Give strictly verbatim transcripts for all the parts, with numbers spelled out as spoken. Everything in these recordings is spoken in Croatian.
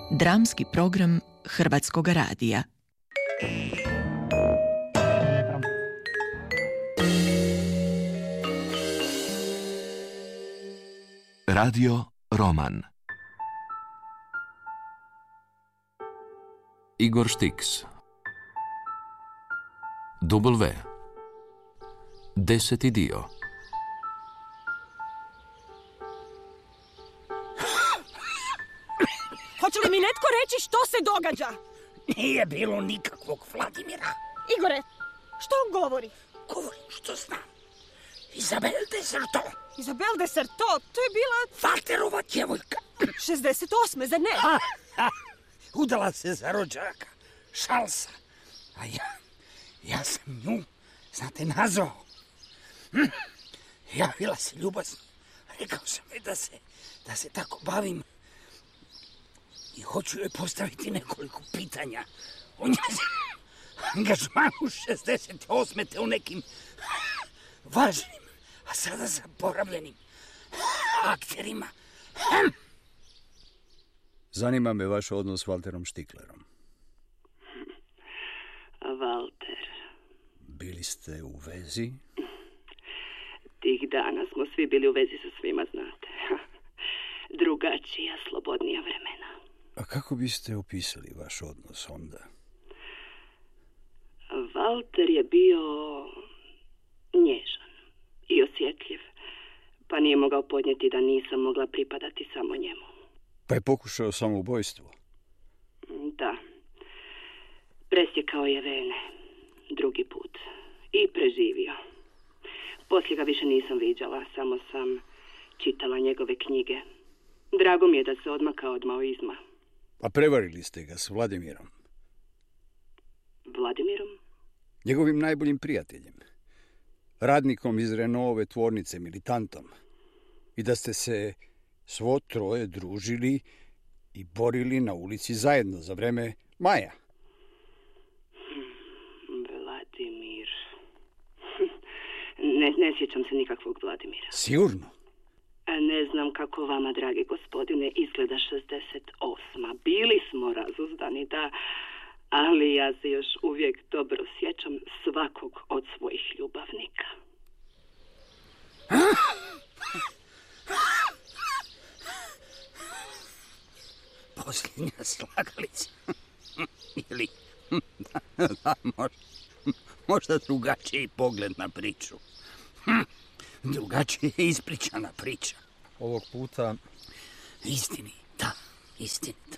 Dramski program Hrvatskog radija. Radio Roman. Igor Štiks. W. Deseti dio. Hoće li mi netko reći što se događa? Nije bilo nikakvog Vladimira. Igore, što on govori? Govorim što znam. Izabel Deserto. Izabel Deserto, to je bila... Valterova djevojka. šezdeset osme, zar ne? Ha, ha. Udala se za rođaka. Šalsa. A ja, ja sam nju, znate, nazvao. Hm. Javila se ljubazno. Rekao sam joj da se, da se tako bavim. I hoću joj postaviti nekoliko pitanja o njezinom angažmanu šezdeset osme te u nekim važnim, a sada zaboravljenim akterima. Hm. Zanima me vaš odnos s Valterom Štiklerom. Valter. Bili ste u vezi? Tih dana smo svi bili u vezi sa svima, znate. Drugačija, slobodnija vremena. A kako biste opisali vaš odnos onda? Valter je bio nježan i osjetljiv, pa nije mogao podnijeti da nisam mogla pripadati samo njemu. Pa je pokušao samoubojstvo? Da. Presjekao je vene drugi put i preživio. Poslije ga više nisam viđala, samo sam čitala njegove knjige. Drago mi je da se odmakao od maoizma. A prevarili ste ga s Vladimirom? Vladimirom? Njegovim najboljim prijateljem. Radnikom iz Renaultove tvornice, militantom. I da ste se svo troje družili i borili na ulici zajedno za vreme Maja. Vladimir... Ne, ne sjećam se nikakvog Vladimira. Sigurno? Ne znam kako vama, dragi gospodine, izgleda šezdeset osma. Bili smo razuzdani, da, ali ja se još uvijek dobro sjećam svakog od svojih ljubavnika. Posljednja slagalica. Ili, da, možda, možda drugačiji pogled na priču. Drugačije je ispričana priča. Ovog puta... Istinita, istinita.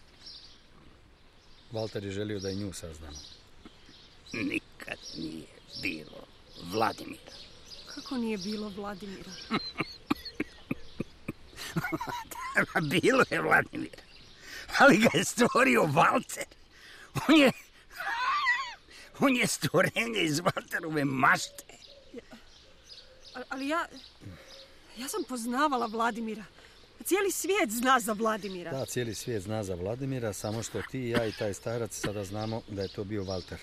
Valter je želio da i nju saznamo. Nikad nije bilo Vladimira. Kako nije bilo Vladimira? Bilo je Vladimira. Ali ga je stvorio Valter. On je... On je stvorenje iz Valterove mašte. Ali ja... Ja sam poznavala Vladimira. Cijeli svijet zna za Vladimira. Da, cijeli svijet zna za Vladimira, samo što ti, ja i taj starac sada znamo da je to bio Valter.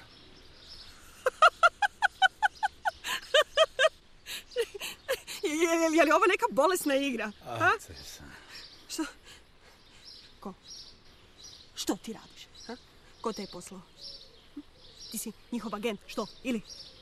je, je, je li ovo neka bolesna igra? A, što? Ko? Što ti radiš? Ha? Ko te je poslao? Ti si njihov agent, što? Ili?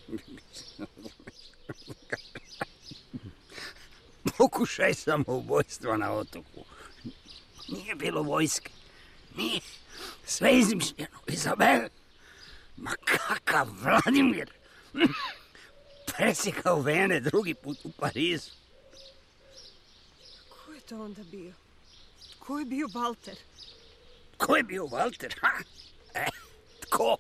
Pokušaj samoubojstva na otoku. Nije bilo vojske. Nije. Sve izmišljeno. Izabel. Ma kakav Vladimir. Presjekao vene drugi put u Parizu. Ko je to onda bio? Ko je bio Valter? Ko je bio Valter? Ha? E, tko?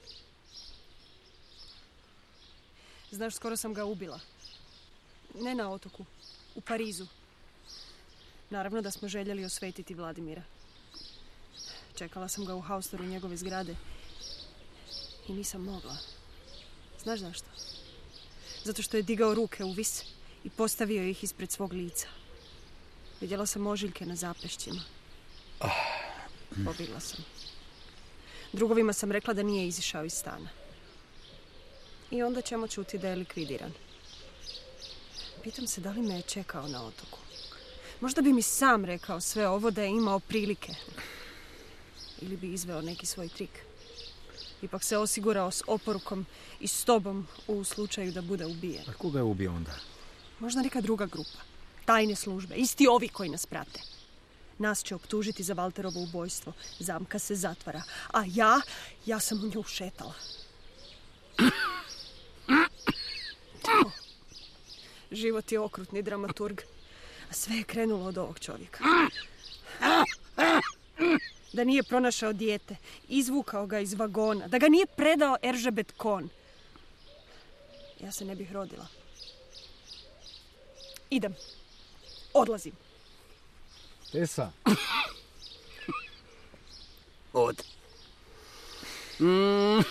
Znaš, skoro sam ga ubila. Ne na otoku. U Parizu. Naravno da smo željeli osvetiti Vladimira. Čekala sam ga u haustoru njegove zgrade. I nisam mogla. Znaš zašto? Zato što je digao ruke u vis i postavio ih ispred svog lica. Vidjela sam ožiljke na zapešćima. Pobjegla sam. Drugovima sam rekla da nije izišao iz stana. I onda ćemo čuti da je likvidiran. Pitam se da li me je čekao na otoku. Možda bi mi sam rekao sve ovo da je imao prilike. ili bi izveo neki svoj trik. Ipak se osigurao s oporukom i s tobom u slučaju da bude ubijen. A koga je ubio onda? Možda neka druga grupa. Tajne službe. Isti ovi koji nas prate. Nas će optužiti za Valterovo ubojstvo. Zamka se zatvara. A ja, ja sam u nju šetala. Oh, život je okrutni dramaturg. A sve je krenulo od ovog čovjeka. Da nije pronašao dijete, izvukao ga iz vagona, da ga nije predao Eržebet Kon. Ja se ne bih rodila. Idem. Odlazim. Tesa. Od. Mm.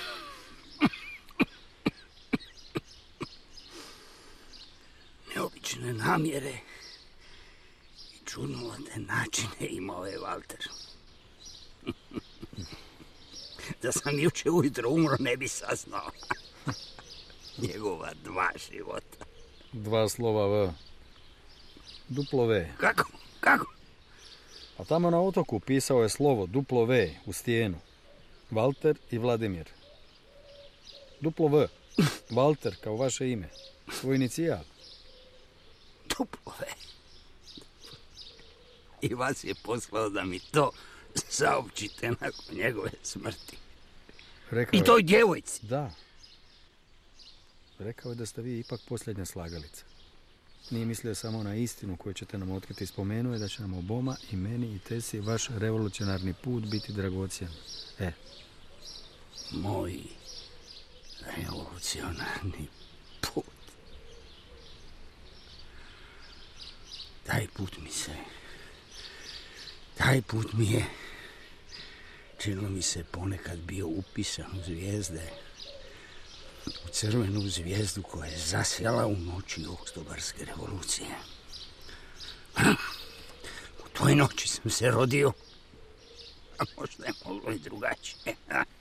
Neobične namjere i čudnovate načine imao je Valter. Da sam juče ujutro umro, ne bi saznao. Njegova dva života. Dva slova V. Duplo V. Kako? Kako? A tamo na otoku pisao je slovo duplo V u stijenu. Valter i Vladimir. Duplo V. Valter kao vaše ime. Svoj inicijal. Duplo V. I vas je poslao da mi to saopćite nakon njegove smrti. Rekao I toj djevojci. Da. Rekao je da ste vi ipak posljednja slagalica. Nije mislio samo na istinu koju ćete nam otkriti. Spomenuo je da će nam oboma, i meni i Tesi, vaš revolucionarni put biti dragocjen. E. Moj revolucionarni put. Taj put mi se... Taj put mi je... Činilo mi se ponekad bio upisan u zvijezde. U crvenu zvijezdu koja je zasjala u noći oktobarske revolucije. U toj noći sam se rodio. A možda je moglo i drugačije.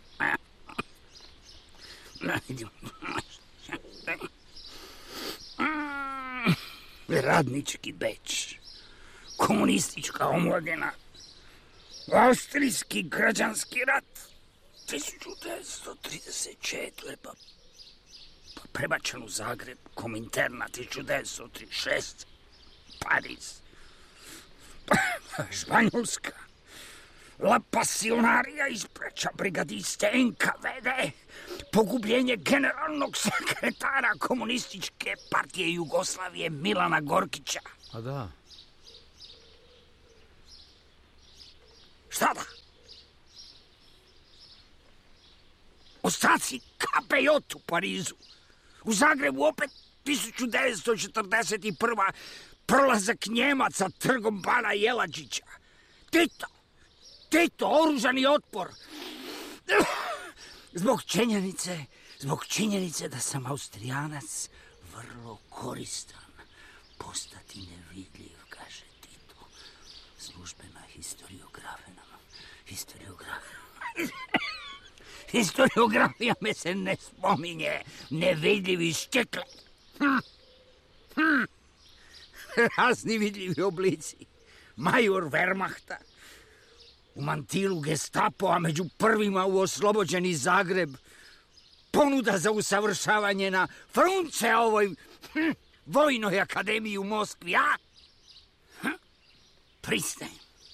Radnički Beč. Komunistička omladina. Austrijski građanski rat. tisuću devetsto trideset četvrte. Pa, pa prebačen u Zagreb. Kominterna tisuću devetsto trideset šeste. Pariz. Pa, Španjolska. La Pasionarija ispraća brigadiste N K V D. Pogubljenje generalnog sekretara komunističke partije Jugoslavije Milana Gorkića. A da. Šta da? Ostaci K P J u Parizu. U Zagrebu opet tisuću devetsto četrdeset prve. Prolazak Njemaca trgom Bana Jelačića. Tito. Tito, oružani otpor. Zbog činjenice, zbog činjenice da sam Austrijanac, vrlo koristan. Postati nevidljiv, kaže Tito. Službena historiografija nam. Historiografija. Historiografija me se ne spominje. Nevidljivi štekle. Hm. Hm. Razni vidljivi oblici. Major Wehrmachta. U mantilu Gestapo, a među prvima u oslobođeni Zagreb. Ponuda za usavršavanje na Frunceovoj hm, vojnoj akademiji u Moskvi, a? Hm? Pristajem.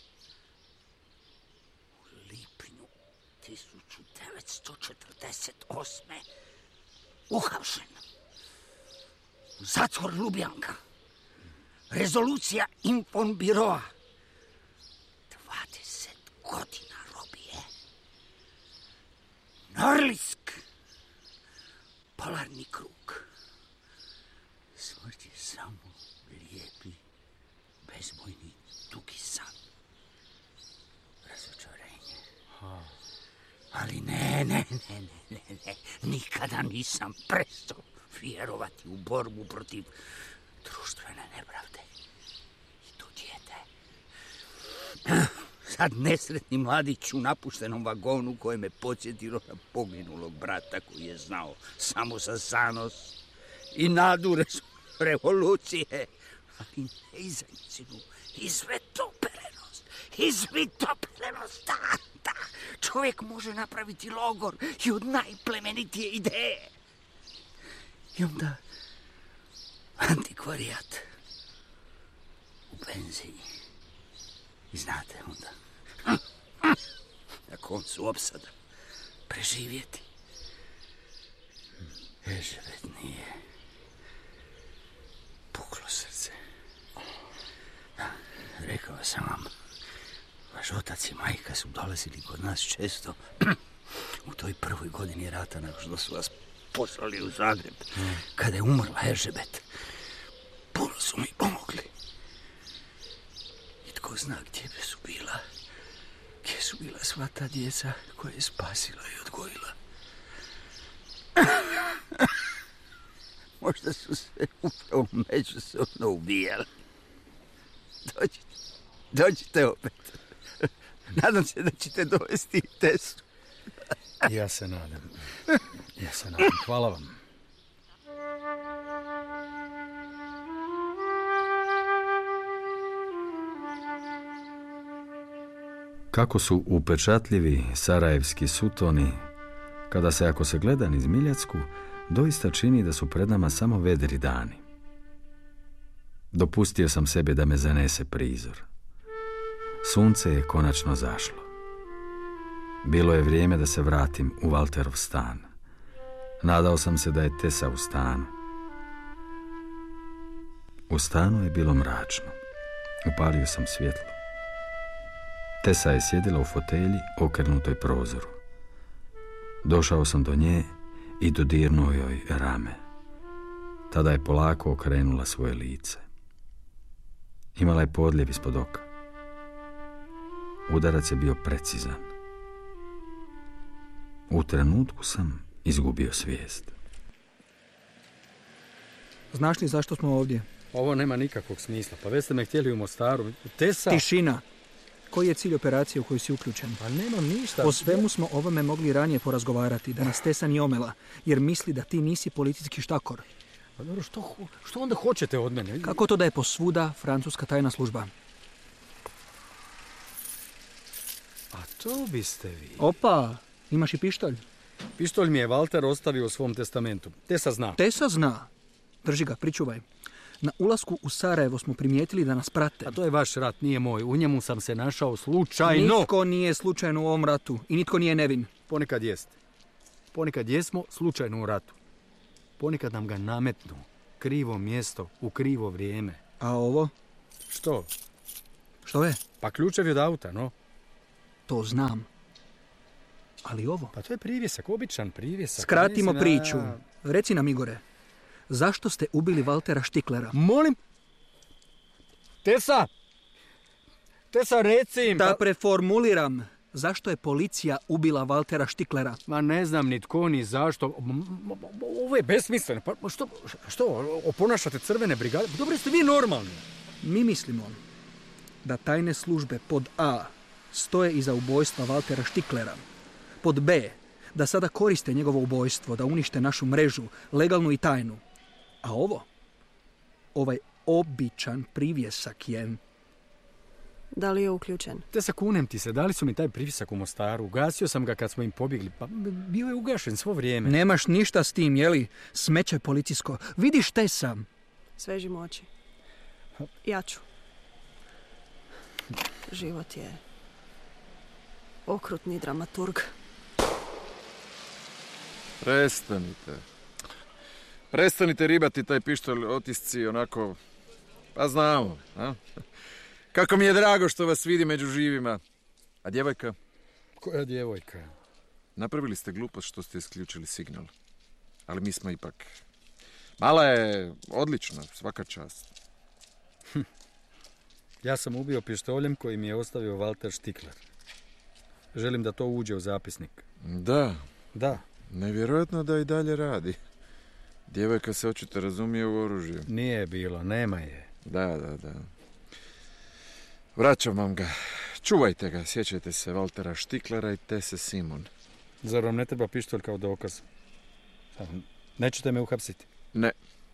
U lipnju tisuću devetsto četrdeset osme. uhapšen. U zatvor Ljubljanka. Rezolucija Informbiroa. dvadeset godina robije. Norlisk. Polarni krug. Smrt je samo lijepi, bezbojni, dugi san. Razočarenje. Ali ne, ne, ne, ne, ne, ne. Nikada nisam prestao vjerovati u borbu protiv društvene nepravde. I to dijete. Sad nesretni mladić u napuštenom vagonu koje me podsjetilo na poginulog brata koji je znao samo za zanos i nadu revolucije, ali ne i za njezinu izvetoperenost. Izvetoperenost, da, da. čovjek može napraviti logor i od najplemenitije ideje. I onda antikvarijat u benzini. I znate onda, na koncu opsada, preživjeti. Ežebet nije. Puklo srce. Da, rekao sam vam, vaš otac i majka su dolazili kod nas često u toj prvoj godini rata nakon što su vas poslali u Zagreb. Kada je umrla Ežebet, puno su mi pomogli. I tko zna gdje bi su bila, gdje su bila sva ta djeca koje je spasila i odgojila. Možda su se upravo međusobno ubijali. Dođite, dođite opet. Nadam se da ćete dovesti i Tesu. Ja se nadam. Ja se nadam. Hvala vam. Kako su upečatljivi sarajevski sutoni, kada se, ako se gleda niz Miljacku, doista čini da su pred nama samo vedri dani. Dopustio sam sebi da me zanese prizor. Sunce je konačno zašlo. Bilo je vrijeme da se vratim u Valterov stan. Nadao sam se da je Tesa u stanu. U stanu je bilo mračno. Upalio sam svjetlo. Tesa je sjedila u fotelji okrenutoj prozoru. Došao sam do nje i dodirnuo joj rame. Tada je polako okrenula svoje lice. Imala je podljev ispod oka. Udarac je bio precizan. U trenutku sam izgubio svijest. Znaš li zašto smo ovdje? Ovo nema nikakvog smisla. Pa već ste me htjeli u Mostaru. Tesa... Tišina. Koji je cilj operacije u kojoj si uključen? Pa nemam ništa. O svemu smo ovome mogli ranije porazgovarati, da nas Tesa nije omela, jer misli da ti nisi policijski štakor. Pa dobro, što, što onda hoćete od mene? Kako to da je posvuda francuska tajna služba? A to biste vi. Opa, imaš i pištolj? Pištolj mi je Valter ostavio u svom testamentu. Tesa zna. Tesa zna. Drži ga, pričuvaj. Na ulasku u Sarajevo smo primijetili da nas prate. A to je vaš rat, nije moj. U njemu sam se našao slučajno. Nitko nije slučajno u ovom ratu i nitko nije nevin. Ponekad jest. Ponekad jesmo slučajno u ratu. Ponekad nam ga nametnu. Krivo mjesto, u krivo vrijeme. A ovo? Što? Što je? Pa ključevi od auta, no. To znam. Ali ovo? Pa to je privjesak, običan privjesak. Skratimo na... priču. Reci nam, Igore, zašto ste ubili Valtera Štiklera? Molim? Tesa! Tesa, reci im! Da pa... preformuliram. Zašto je policija ubila Valtera Štiklera? Ma ne znam ni tko, ni zašto. Ovo je besmisleno. Pa što, što, oponašate crvene brigade? Dobro, ste vi normalni. Mi mislimo da tajne službe pod A stoje iza ubojstva Valtera Štiklera. Pod B, da sada koriste njegovo ubojstvo, da unište našu mrežu, legalnu i tajnu. A ovo? Ovaj običan privjesak je... Da li je uključen? Te sa kunem ti se, dali su mi taj privjesak u Mostaru. Ugasio sam ga kad smo im pobjegli. Pa bio je ugašen svo vrijeme. Nemaš ništa s tim, jeli? Smeće policijsko. Vidiš te sam. Svežimo oči. Ja ću. Život je okrutni dramaturg. Prestanite. Prestanite ribati taj pištolj otisci onako... Pa znamo, a? Kako mi je drago što vas vidi među živima. A djevojka? Koja djevojka? Napravili ste glupost što ste isključili signal. Ali mi smo ipak... Mala je odlična, svaka čast. Hm. Ja sam ubio pištoljem koji mi je ostavio Valter Štikler. Želim da to uđe u zapisnik. Da. Da. Nevjerojatno da i dalje radi. Djevojka se očito razumije u oružju. Nije bilo, nema je. Da, da, da. Vraćam vam ga. Čuvajte ga, sjećajte se Valtera Štiklera i Tese Simon. Zar vam ne treba pištolj kao dokaz? Nećete me uhapsiti? Ne.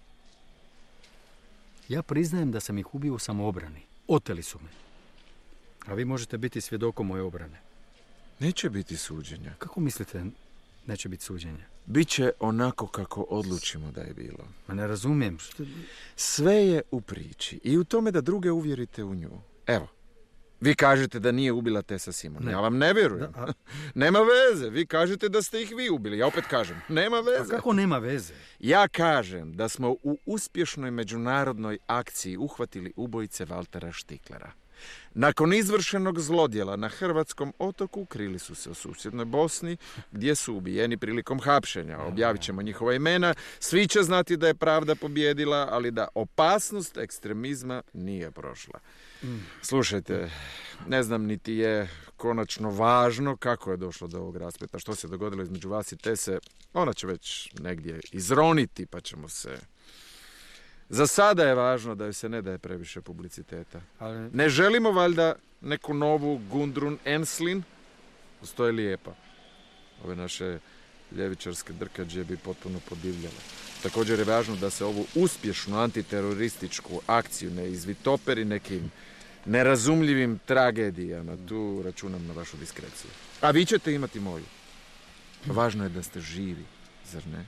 Ja priznajem da sam ih ubio u samoobrani. Oteli su me. A vi možete biti svjedokom moje obrane. Neće biti suđenja. Kako mislite neće biti suđenja? Biće onako kako odlučimo da je bilo. Ma ne razumijem. Što... Sve je u priči i u tome da druge uvjerite u nju. Evo, vi kažete da nije ubila Tessa Simon. Ne. Ja vam ne vjerujem. Da, a... Nema veze. Vi kažete da ste ih vi ubili. Ja opet kažem, nema veze. A kako nema veze? Ja kažem da smo u uspješnoj međunarodnoj akciji uhvatili ubojice Valtera Štiklera. Nakon izvršenog zlodjela na hrvatskom otoku krili su se u susjednoj Bosni, gdje su ubijeni prilikom hapšenja. Objavit ćemo njihova imena. Svi će znati da je pravda pobjedila, ali da opasnost ekstremizma nije prošla. Slušajte, ne znam niti je konačno važno kako je došlo do ovog raspleta, što se dogodilo između vas i Tese. Ona će već negdje izroniti, pa ćemo se... Za sada je važno da joj se ne daje previše publiciteta. Ali... Ne želimo valjda neku novu Gudrun Enslin? To je lijepa. Ove naše ljevičarske drkađe bi potpuno podivljale. Također je važno da se ovu uspješnu antiterorističku akciju ne izvitoperi nekim nerazumljivim tragedijama. Tu računam na vašu diskreciju. A vi ćete imati moju. Važno je da ste živi, zar ne?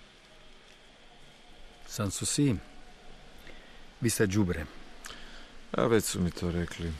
Sanssouci, vi ste đubre. A već su mi to rekli.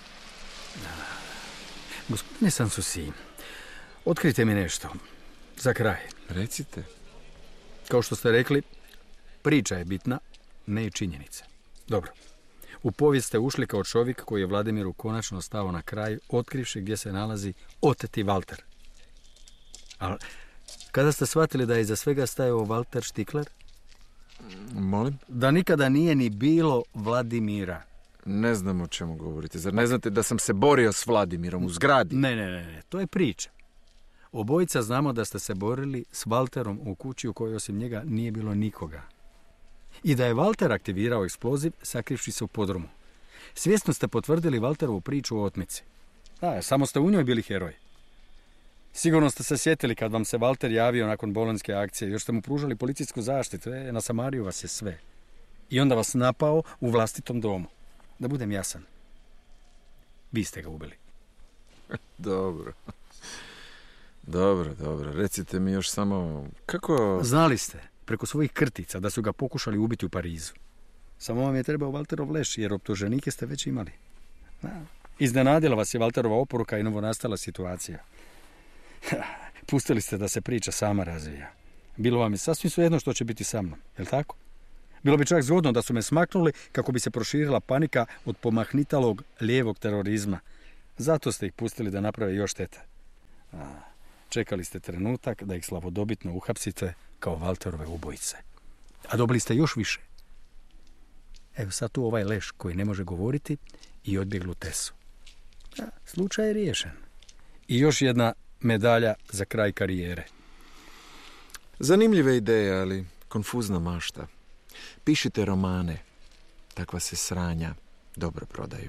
Gospodine Sanssouci, otkrite mi nešto. Za kraj. Recite. Kao što ste rekli, priča je bitna, ne i činjenice. Dobro. U povijest ste ušli kao čovjek koji je Vladimiru konačno stao na kraj, otkrivši gdje se nalazi oteti Valter. Ali kada ste shvatili da je iza svega stajao Valter Štikler? Molim? Da nikada nije ni bilo Vladimira. Ne znam o čemu govorite. Zar ne znate da sam se borio s Vladimirom u zgradi? Ne, ne, ne, ne. To je priča. Obojica znamo da ste se borili s Valterom u kući u kojoj osim njega nije bilo nikoga. I da je Valter aktivirao eksploziv sakrivši se u podrumu. Svjesno ste potvrdili Valterovu priču o otmici. Da, samo ste u njoj bili heroj. Sigurno ste se sjetili kad vam se Valter javio nakon bolonjske akcije. Još ste mu pružali policijsku zaštitu. E, nasamario vas je sve. I onda vas napao u vlastitom domu. Da budem jasan. Vi ste ga ubili. Dobro. Dobro, dobro. Recite mi još samo... Kako... Znali ste, preko svojih krtica, da su ga pokušali ubiti u Parizu. Samo vam je trebao Valterov leš, jer optuženike ste već imali. Da. Iznenadila vas je Valterova oporuka i novonastala situacija. Pustili ste da se priča sama razvija. Bilo vam je sasvim svejedno što će biti sa mnom, jel tako? Bilo bi čak zgodno da su me smaknuli kako bi se proširila panika od pomahnitalog lijevog terorizma. Zato ste ih pustili da naprave još štete. A, čekali ste trenutak da ih slavodobitno uhapsite kao Valterove ubojice. A dobili ste još više. Evo sad tu ovaj leš koji ne može govoriti i odbjeglu Tesu. A, slučaj je riješen. I još jedna medalja za kraj karijere. Zanimljive ideje, ali konfuzna mašta. Pišite romane. Takva se sranja dobro prodaju.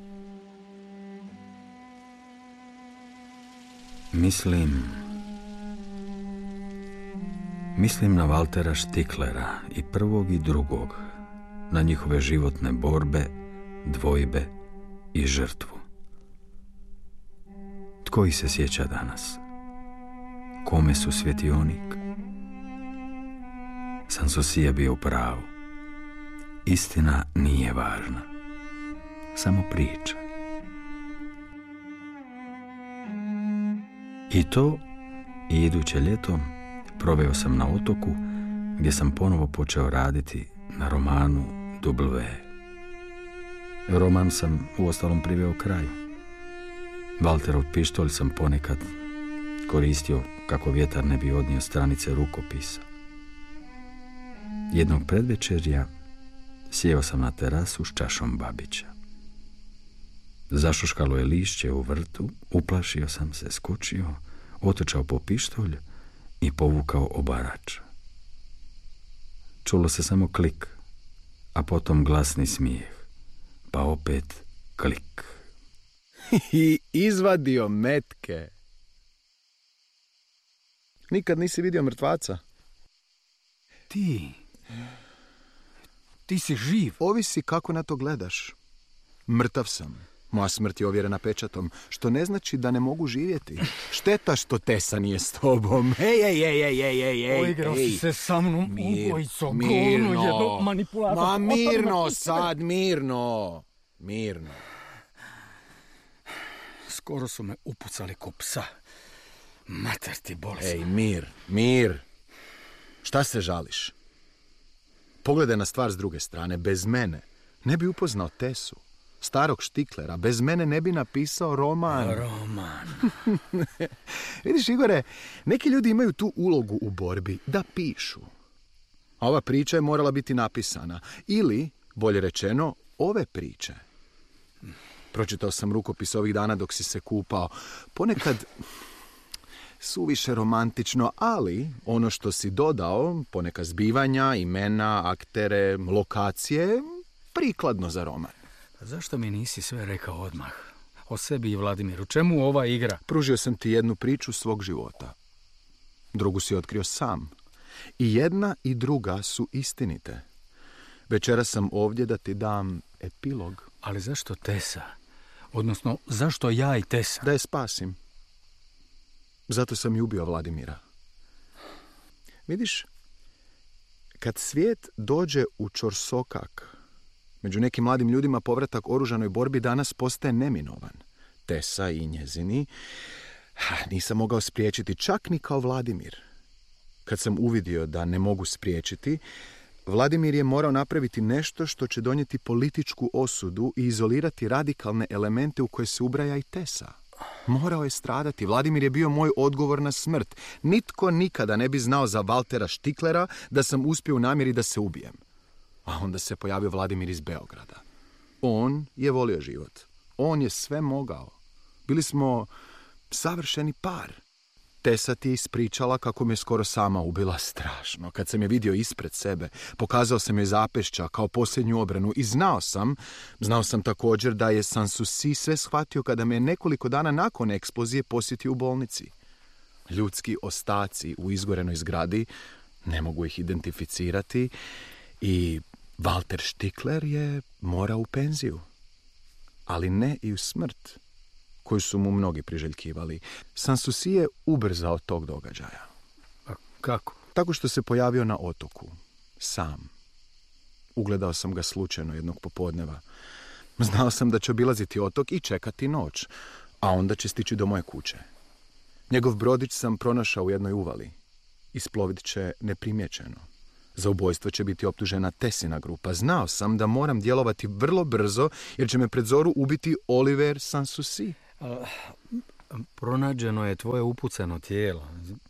Mislim... Mislim na Valtera Štiklera i prvog i drugog. Na njihove životne borbe, dvojbe i žrtvu. Tko ih se sjeća danas? Kome su svjetionik? Sanssouci je bio u pravu. Istina nije važna. Samo priča. I to, i iduće ljeto, proveo sam na otoku, gdje sam ponovo počeo raditi na romanu W. Roman sam uostalom priveo kraju. Valterov pištolj sam ponekad koristio kako vjetar ne bi odnio stranice rukopisa. Jednog predvečerja sjeo sam na terasu s čašom babića. Zašuškalo je lišće u vrtu, uplašio sam se, skočio, otrčao po pištolj i povukao obarač. Čulo se samo klik, a potom glasni smijeh, pa opet klik. I izvadio metke. Nikad nisi vidio mrtvaca? Ti... Ti si živ. Ovisi kako na to gledaš. Mrtav sam. Moja smrt je ovjerena pečatom, što ne znači da ne mogu živjeti. Šteta što Tesa nije s tobom. Ej, ej, ej, ej, ej, ej, ej. Poigrao si se sa mnom, ubojico, mirno, govno, jedno manipulator. Ma mirno sad, mirno, mirno. Skoro su me upucali ko psa. Mater ti bolesna. Ej, mir, mir. Šta se žališ? Pogledaj na stvar s druge strane. Bez mene ne bi upoznao Tesu, starog Štiklera. Bez mene ne bi napisao roman. Roman. Vidiš, Igore, neki ljudi imaju tu ulogu u borbi da pišu. A ova priča je morala biti napisana. Ili, bolje rečeno, ove priče. Pročitao sam rukopis ovih dana dok si se kupao. Ponekad suviše romantično, ali ono što si dodao, poneka zbivanja, imena, aktere, lokacije, prikladno za roman. A zašto mi nisi sve rekao odmah? O sebi i Vladimiru. Čemu ova igra? Pružio sam ti jednu priču svog života. Drugu si otkrio sam. I jedna i druga su istinite. Večeras sam ovdje da ti dam epilog. Ali zašto Tesa? Odnosno, zašto ja i Tesa? Da je spasim. Zato sam i ubio Vladimira. Vidiš, kad svijet dođe u ćorsokak, među nekim mladim ljudima povratak oružanoj borbi danas postaje neminovan. Tesa i njezini ha, nisam mogao spriječiti, čak ni kao Vladimir. Kad sam uvidio da ne mogu spriječiti, Vladimir je morao napraviti nešto što će donijeti političku osudu i izolirati radikalne elemente u koje se ubraja i Tesa. Morao je stradati. Vladimir je bio moj odgovor na smrt. Nitko nikada ne bi znao za Valtera Štiklera da sam uspio u namjeri da se ubijem. A onda se pojavio Vladimir iz Beograda. On je volio život. On je sve mogao. Bili smo savršeni par. Tesa ti je ispričala kako me skoro sama ubila. Strašno. Kad sam je vidio ispred sebe, pokazao sam joj zapešća kao posljednju obranu i znao sam, znao sam također da je Sanssouci sve shvatio kada me je nekoliko dana nakon eksplozije posjetio u bolnici. Ljudski ostaci u izgorenoj zgradi, ne mogu ih identificirati i Valter Štikler je morao u penziju. Ali ne i u smrt, koju su mu mnogi priželjkivali. Sanssouci je ubrzao tog događaja. A kako? Tako što se pojavio na otoku. Sam. Ugledao sam ga slučajno jednog popodneva. Znao sam da će obilaziti otok i čekati noć, a onda će stići do moje kuće. Njegov brodić sam pronašao u jednoj uvali. Isplovit će neprimjećeno. Za ubojstvo će biti optužena Tesina grupa. Znao sam da moram djelovati vrlo brzo, jer će me pred zoru ubiti Oliver Sanssouci. Pronađeno je tvoje upucano tijelo.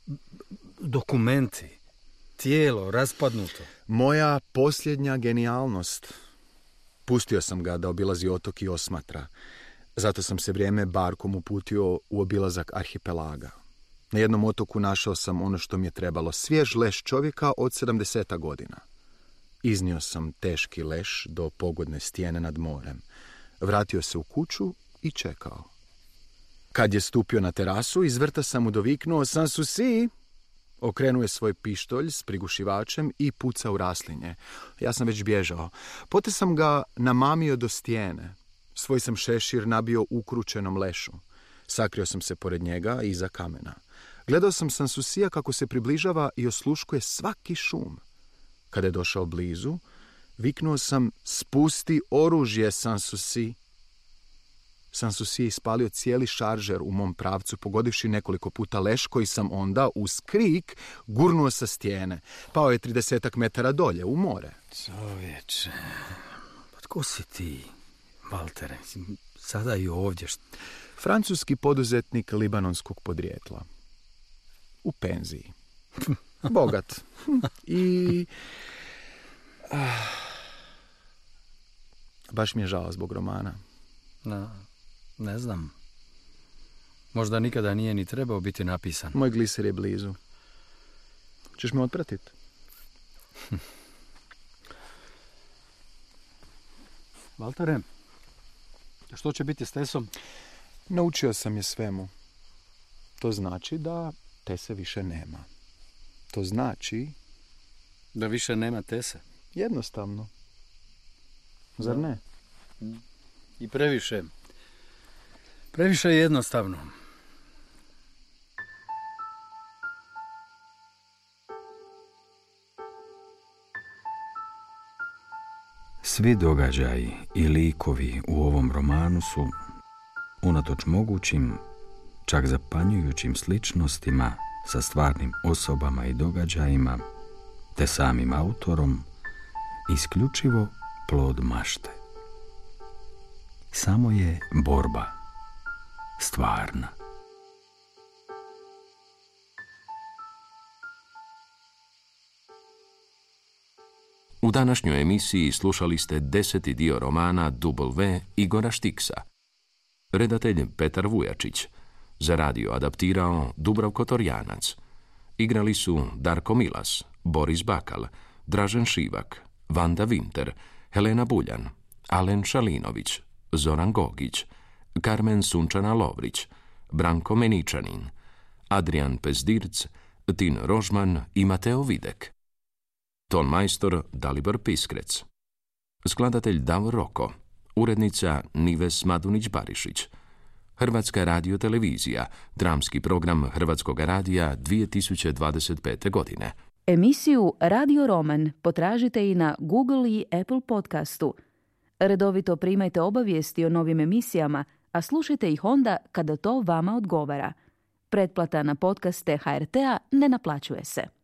Dokumenti. Tijelo raspadnuto. Moja posljednja genijalnost. Pustio sam ga da obilazi otok i osmatra. Zato sam se vrijeme barkom uputio u obilazak arhipelaga. Na jednom otoku našao sam ono što mi je trebalo. Svjež leš čovjeka od sedamdeset godina. Iznio sam teški leš do pogodne stijene nad morem. Vratio se u kuću i čekao. Kad je stupio na terasu, iz vrta sam mu doviknuo Sanssouci. Okrenuo je svoj pištolj s prigušivačem i pucao u raslinje. Ja sam već bježao. Pote sam ga namamio do stijene. Svoj sam šešir nabio ukručenom lešu. Sakrio sam se pored njega iza kamena. Gledao sam Sanssoucija kako se približava i osluškuje svaki šum. Kada je došao blizu, viknuo sam: spusti oružje, Sanssouci. Sanssouci je ispalio cijeli šaržer u mom pravcu, pogodivši nekoliko puta leš koji sam onda, uz krik, gurnuo sa stijene. Pao je tridesetak metara dolje, u more. Čovječe, pa tko si ti, Valtere? Sada i ovdje. Francuski poduzetnik libanonskog podrijetla. U penziji. Bogat. I... Ah, baš mi je žao zbog romana. No, ne znam. Možda nikada nije ni trebao biti napisan. Moj gliser je blizu. Češ me otpratiti? Valtere, što će biti s Tesom? Naučio sam je svemu. To znači da Tese više nema. To znači... Da više nema Tese? Jednostavno. Zar ne? I previše. Previše je jednostavno. Svi događaji i likovi u ovom romanu su, unatoč mogućim, čak zapanjujućim sličnostima sa stvarnim osobama i događajima, te samim autorom, isključivo plod mašte. Samo je borba stvarna. U današnjoj emisiji slušali ste deseti dio romana W Igora Štiksa. Redatelj Petar Vujačić. Za radio adaptirao Dubravko Torjanac. Igrali su Darko Milas, Boris Bakal, Dražen Šivak, Vanda Vinter, Helena Buljan, Alen Šalinović, Zoran Gogić, Karmen Sunčana Lovrić, Branko Meničanin, Adrian Pezdirc, Tin Rožman i Mateo Videk. Ton majstor Dalibor Piskrec. Skladatelj Davor Roko. Urednica Nives Madunić-Barišić. Hrvatska radiotelevizija, dramski program Hrvatskog radija dvije tisuće dvadeset pete. godine. Emisiju Radio Roman potražite i na Google i Apple podcastu. Redovito primajte obavijesti o novim emisijama, a slušajte ih onda kada to vama odgovara. Pretplata na podcaste H R T-a ne naplaćuje se.